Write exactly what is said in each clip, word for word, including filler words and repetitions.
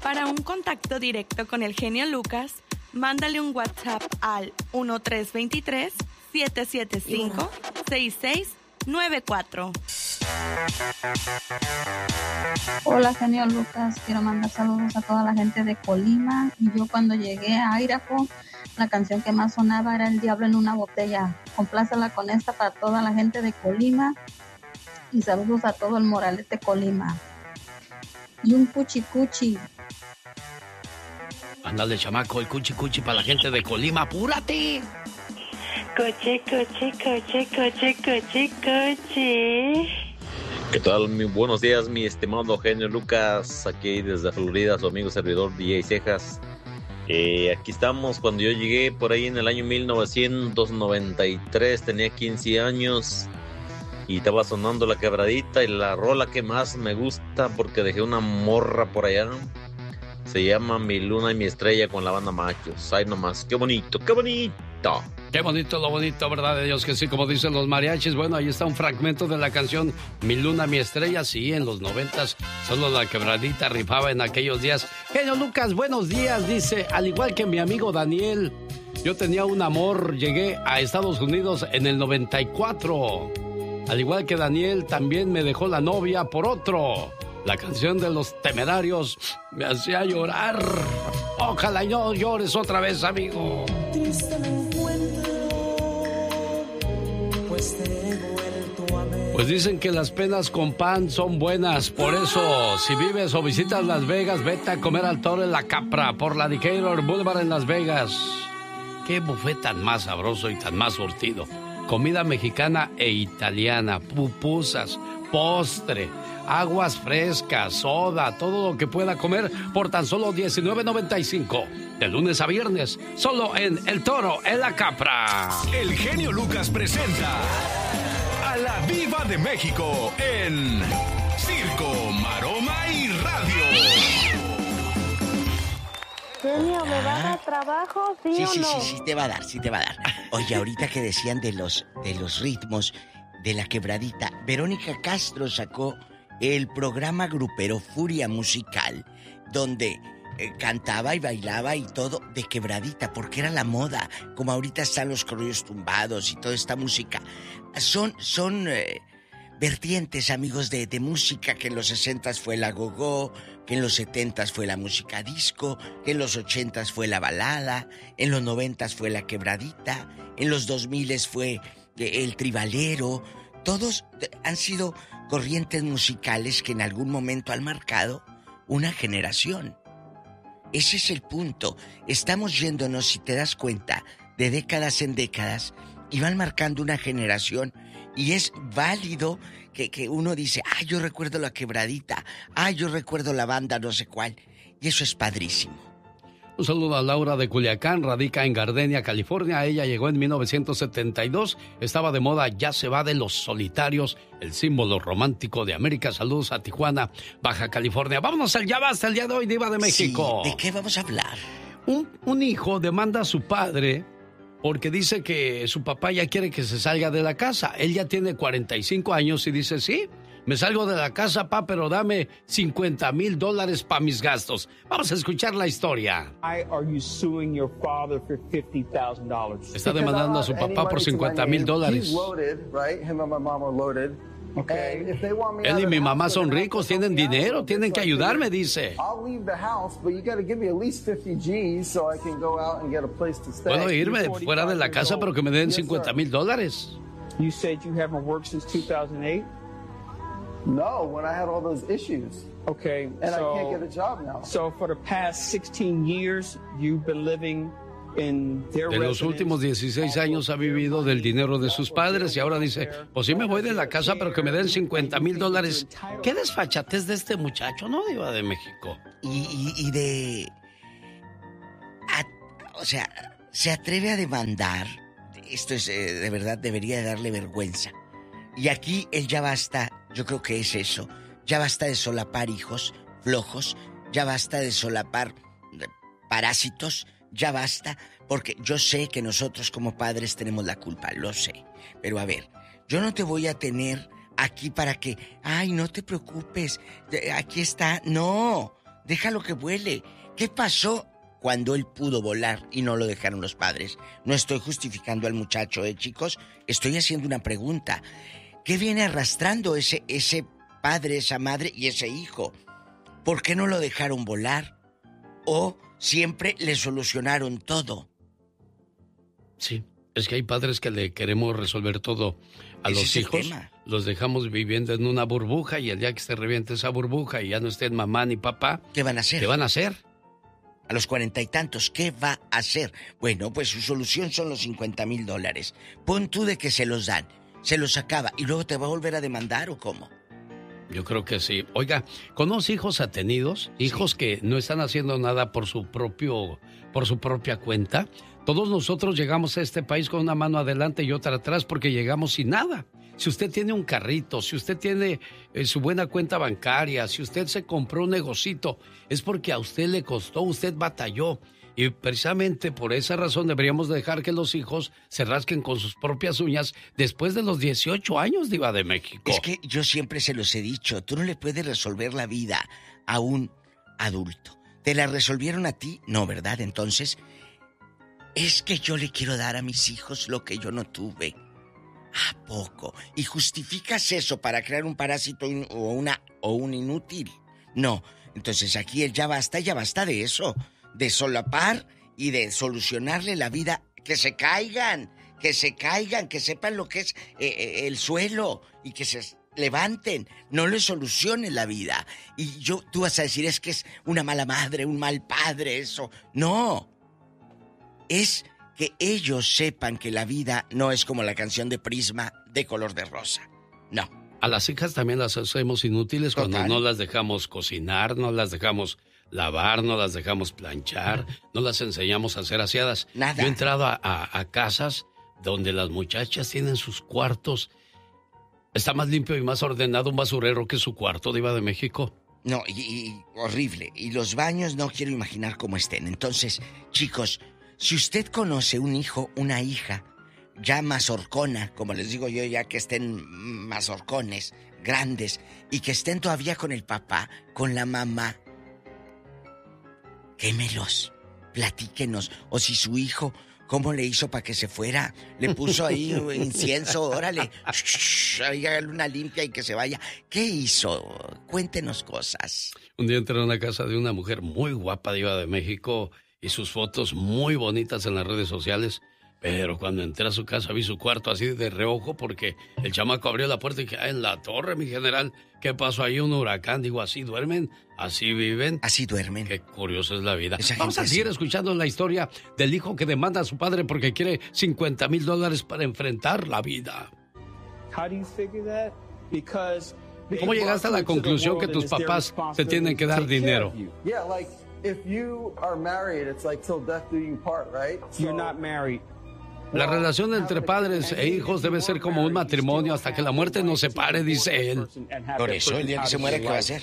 Para un contacto directo con el genio Lucas, mándale un WhatsApp al uno tres dos tres, siete siete cinco, seis seis nueve cuatro. Hola, genio Lucas. Quiero mandar saludos a toda la gente de Colima. Y yo cuando llegué a Idaho, la canción que más sonaba era El Diablo en una Botella. Complácela con esta para toda la gente de Colima. Y saludos a todo el Moralete Colima. Y un cuchi cuchi. Ándale, chamaco, el cuchi cuchi para la gente de Colima. ¡Apúrate! Coche, coche, coche, coche, coche, coche. ¿Qué tal? Muy buenos días, mi estimado genio Lucas. Aquí desde Florida, su amigo servidor D J Cejas. Eh, aquí estamos. Cuando yo llegué por ahí en el año mil novecientos noventa y tres, tenía quince años y estaba sonando La Quebradita, y la rola que más me gusta porque dejé una morra por allá se llama Mi Luna y Mi Estrella con la banda Machos. Ay, nomás, qué bonito, qué bonito. Qué bonito, lo bonito, ¿verdad de Dios que sí? Como dicen los mariachis. Bueno, ahí está un fragmento de la canción Mi Luna, Mi Estrella. Sí, en los noventas, solo La Quebradita rifaba en aquellos días. Genio Lucas, buenos días, dice. Al igual que mi amigo Daniel, yo tenía un amor, llegué a Estados Unidos en el noventa y cuatro. Al igual que Daniel, también me dejó la novia por otro. La canción de Los Temerarios me hacía llorar. Ojalá no llores otra vez, amigo. Pues dicen que las penas con pan son buenas. Por eso, si vives o visitas Las Vegas, vete a comer al Toro en La Capra por la Decatur Boulevard en Las Vegas. Qué buffet tan más sabroso y tan más surtido. Comida mexicana e italiana, pupusas, postre, aguas frescas, soda, todo lo que pueda comer por tan solo diecinueve noventa y cinco. De lunes a viernes, solo en El Toro, en La Capra. El genio Lucas presenta a la Diva de México en Circo, Maroma y Radio. Genio, ¿me va a dar trabajo, sí, Sí, o sí, no? sí, sí, te va a dar, sí te va a dar. Oye, ahorita que decían de los, de los ritmos de La Quebradita, Verónica Castro sacó el programa grupero Furia Musical, donde eh, cantaba y bailaba y todo de quebradita, porque era la moda, como ahorita están los corridos tumbados y toda esta música. Son, son eh, vertientes, amigos, de, de música, que en los sesentas fue la go-go, que en los setentas fue la música disco, que en los ochentas fue la balada, en los noventas fue la quebradita, en los dos miles fue eh, el tribalero. Todos han sido corrientes musicales que en algún momento han marcado una generación. Ese es el punto. Estamos yéndonos, si te das cuenta, de décadas en décadas y van marcando una generación, y es válido que, que uno dice, ah, yo recuerdo la quebradita, ah, yo recuerdo la banda no sé cuál, y eso es padrísimo. Un saludo a Laura de Culiacán, radica en Gardenia, California. Ella llegó en mil novecientos setenta y dos, estaba de moda Ya se va de los solitarios, el símbolo romántico de América. Saludos a Tijuana, Baja California. Vámonos al Ya Basta el día de hoy, Diva de México. Sí, ¿de qué vamos a hablar? Un, un hijo demanda a su padre porque dice que su papá ya quiere que se salga de la casa. Él ya tiene cuarenta y cinco años y dice, sí, me salgo de la casa, pa, pero dame cincuenta mil dólares para mis gastos. Vamos a escuchar la historia. Está demandando a su papá por cincuenta mil dólares. Él y mi mamá son ricos, tienen dinero, tienen que ayudarme, dice. Puedo irme fuera de la casa, pero que me den cincuenta mil dólares. You said you haven't worked since two thousand eight? No, when I had all those issues. Okay, and so, I can't get a job now. So for the past sixteen years, you've been living in their De los últimos dieciséis años ha vivido del dinero de sus padres y ahora dice, pues sí me voy de la casa, pero que me den cincuenta mil dólares. Qué desfachatez de este muchacho, ¿no, Diva de México? Y, y, y de... A, o sea, se atreve a demandar. Esto es, eh, de verdad, debería darle vergüenza. Y aquí el ya basta, yo creo que es eso. Ya basta de solapar hijos flojos, ya basta de solapar parásitos, ya basta, porque yo sé que nosotros como padres tenemos la culpa, lo sé. Pero a ver, yo no te voy a tener aquí para que, ay, no te preocupes, aquí está. No, déjalo que vuele. ¿Qué pasó cuando él pudo volar y no lo dejaron los padres? No estoy justificando al muchacho, ¿eh, chicos? Estoy haciendo una pregunta. ¿Qué viene arrastrando ese, ese padre, esa madre y ese hijo? ¿Por qué no lo dejaron volar? ¿O siempre le solucionaron todo? Sí, es que hay padres que le queremos resolver todo a los hijos. Los dejamos viviendo en una burbuja y el día que se reviente esa burbuja y ya no estén mamá ni papá, ¿qué van a hacer? ¿Qué van a hacer? A los cuarenta y tantos, ¿qué va a hacer? Bueno, pues su solución son los cincuenta mil dólares. Pon tú de que se los dan, se los acaba y luego te va a volver a demandar, ¿o cómo? Yo creo que sí. Oiga, ¿con los hijos atenidos? Hijos sí. que no están haciendo nada por su propio, por su propia cuenta. Todos nosotros llegamos a este país con una mano adelante y otra atrás porque llegamos sin nada. Si usted tiene un carrito, si usted tiene eh, su buena cuenta bancaria, si usted se compró un negocito, es porque a usted le costó, usted batalló. Y precisamente por esa razón deberíamos dejar que los hijos se rasquen con sus propias uñas después de los dieciocho años, Diva de México. Es que yo siempre se los he dicho, tú no le puedes resolver la vida a un adulto. ¿Te la resolvieron a ti? No, ¿verdad? Entonces, es que yo le quiero dar a mis hijos lo que yo no tuve. ¿A poco? ¿Y justificas eso para crear un parásito o una o un inútil? No. Entonces aquí el ya basta, ya basta de eso. De solapar y de solucionarle la vida. Que se caigan, que se caigan, que sepan lo que es eh, el suelo y que se levanten. No les solucionen la vida. Y yo, tú vas a decir, es que es una mala madre, un mal padre, eso. No. Es que ellos sepan que la vida no es como la canción de Prisma de color de rosa. No. A las hijas también las hacemos inútiles Total. Cuando no las dejamos cocinar, no las dejamos lavar, no las dejamos planchar, no las enseñamos a ser aseadas. Nada. Yo he entrado a, a, a casas donde las muchachas tienen sus cuartos. Está más limpio y más ordenado un basurero que su cuarto, Diva de México. No, y, y horrible. Y los baños no quiero imaginar cómo estén. Entonces, chicos, si usted conoce un hijo, una hija, ya mazorcona, como les digo yo, ya que estén mazorcones, grandes, y que estén todavía con el papá, con la mamá, quémelos, platíquenos. O si su hijo, ¿cómo le hizo para que se fuera? Le puso ahí incienso, órale, shh, ahí hágale una limpia y que se vaya. ¿Qué hizo? Cuéntenos cosas. Un día entré a una casa de una mujer muy guapa, Diva de México, y sus fotos muy bonitas en las redes sociales, pero cuando entré a su casa vi su cuarto así de reojo porque el chamaco abrió la puerta y dije, ah, en la torre, mi general, ¿qué pasó ahí? Un huracán. Digo, ¿así duermen? ¿Así viven? Así duermen. Qué curiosa es la vida. Esa Vamos a seguir sí. escuchando la historia del hijo que demanda a su padre porque quiere cincuenta mil dólares para enfrentar la vida. ¿Cómo llegaste a la conclusión que tus papás te tienen que dar dinero? If you are married, it's like till death do you part, right? So, you're not married. La relación entre padres e hijos debe ser como un matrimonio hasta que la muerte nos separe, dice él. Por eso, el día que se muera, ¿qué va a hacer?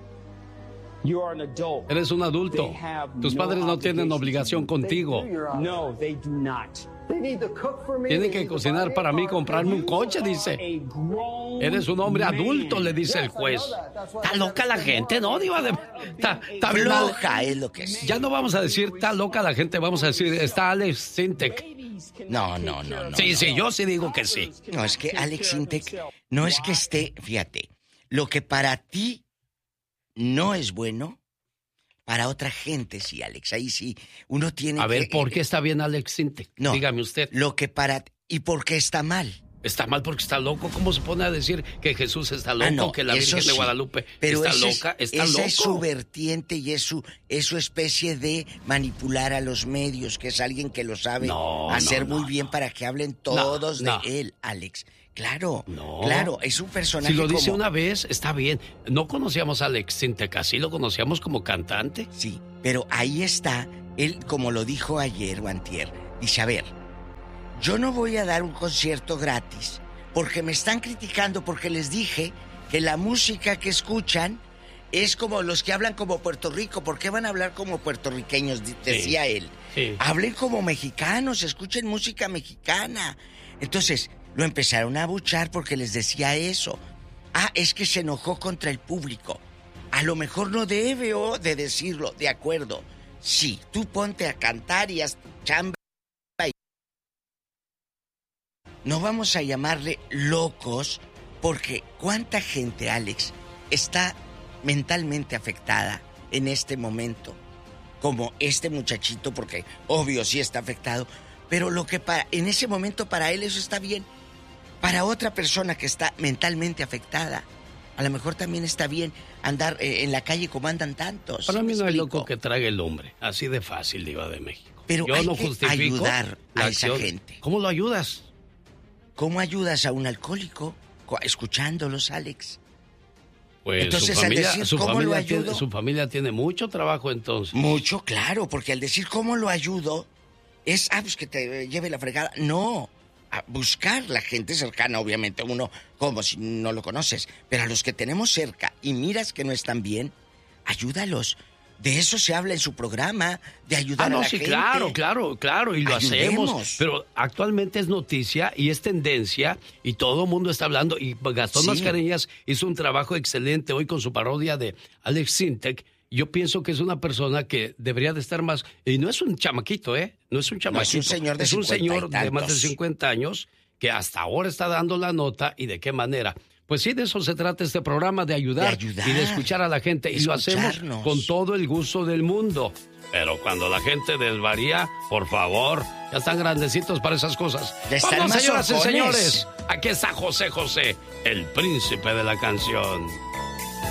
Eres un adulto. Tus padres no tienen obligación contigo. No, they do not. Tienen que cocinar para mí, comprarme un coche, dice. Eres un hombre adulto, le dice el juez. Está loca la gente, ¿no? Diva de... Está, está loca es lo que es. Ya no vamos a decir está loca la gente, vamos a decir está Alex Sintek. No, no, no, no. Sí, no, sí, no. yo sí digo que sí. No, es que Alex Sintek no es que esté, fíjate, lo que para ti no es bueno, para otra gente sí, Alex. Ahí sí, uno tiene que... A ver, ¿por qué está bien Alex Sintek? No, dígame usted. Lo que para... ¿Y por qué está mal? Está mal porque está loco. ¿Cómo se pone a decir que Jesús está loco, ah, no, que la Virgen sí, de Guadalupe pero está ese loca? Es, está esa loco. es su vertiente y es su, es su especie de manipular a los medios, que es alguien que lo sabe no, hacer no, muy no, bien no. para que hablen todos no, de no. él, Alex. Claro, no. claro, es un personaje. Si lo dice como... una vez, está bien. No conocíamos a Alex Sintek, así lo conocíamos como cantante. Sí, pero ahí está, él, como lo dijo ayer o antier, dice, a ver, yo no voy a dar un concierto gratis, porque me están criticando, porque les dije que la música que escuchan es como los que hablan como Puerto Rico. ¿Por qué van a hablar como puertorriqueños? Decía sí, él. Sí. Hablen como mexicanos, escuchen música mexicana. Entonces, lo empezaron a abuchar porque les decía eso. Ah, es que se enojó contra el público. a lo mejor no debe o de decirlo, de acuerdo. Sí, tú ponte a cantar y haz chamba. No vamos a llamarle locos, porque ¿cuánta gente, Alex, está mentalmente afectada en este momento? Como este muchachito, porque obvio sí está afectado, pero lo que para, en ese momento para él eso está bien. Para otra persona que está mentalmente afectada, a lo mejor también está bien andar eh, en la calle como andan tantos. Para mí no hay loco que trague el hombre, así de fácil, Diva de México. Pero yo hay no que justifico ayudar a la esa acción. gente. ¿Cómo lo ayudas? ¿Cómo ayudas a un alcohólico? Escuchándolos, Alex. Pues entonces, su familia, al decir, su, ¿cómo familia lo ayudo? tiene, su familia tiene mucho trabajo entonces. Mucho, claro, porque al decir cómo lo ayudo, es, ah, pues que te lleve la fregada. No, a buscar la gente cercana, obviamente, uno como si no lo conoces, pero a los que tenemos cerca y miras que no están bien, ayúdalos. De eso se habla en su programa, de ayudar ah, no, a la sí, gente. claro, claro, claro, y lo Ayudemos. hacemos. Pero actualmente es noticia y es tendencia y todo el mundo está hablando. Y Gastón Sí. Mascareñas hizo un trabajo excelente hoy con su parodia de Alex Sintek. Yo pienso que es una persona que debería de estar más... Y no es un chamaquito, ¿eh? No es un chamaquito. No, es un señor de Es un señor de más de cincuenta y cincuenta años que hasta ahora está dando la nota y de qué manera. Pues sí, de eso se trata este programa, de ayudar, De ayudar. y de escuchar a la gente. Y lo hacemos Escucharnos. con todo el gusto del mundo. Pero cuando la gente desvaría, por favor, ya están grandecitos para esas cosas. Ya están Vamos, más señoras y orcones. señores, aquí está José José, el príncipe de la canción.